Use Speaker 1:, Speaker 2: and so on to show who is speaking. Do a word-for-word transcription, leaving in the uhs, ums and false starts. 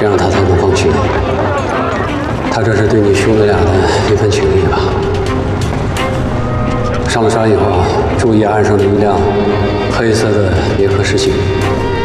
Speaker 1: 这样他才能放弃你。他这是对你兄弟俩的一份情谊吧。上了山以后，注意岸上的一辆黑色的别克十七。